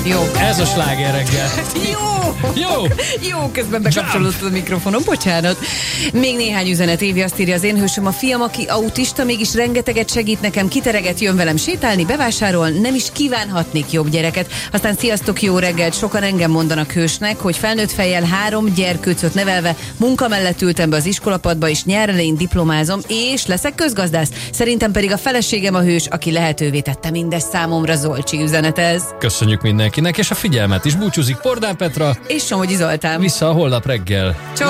Jó. Ez a sláger reggel. Jó, közben bekapcsolódtad a mikrofonon, bocsánat. Még néhány üzenet. Évi azt írja, az én hősöm a fiam, aki autista, mégis rengeteget segít nekem, kitereget, jön velem sétálni, bevásárol, nem is kívánhatnék jobb gyereket. Aztán sziasztok, jó reggelt, sokan engem mondanak hősnek, hogy felnőtt fejjel 3 gyerkőcöt nevelve, munka mellett ültem be az iskolapadba, és nyár elején diplomázom, és leszek közgazdász. Szerintem pedig a feleségem a hős, aki lehetővé tette mindezt számomra. Zolcsi üzenet ez. Köszönjük mindenkinek, és a figyelmet is. Búcsúzik Pordán Petra. És Somogyi Zoltán. Vissza a holnap reggel. Csó!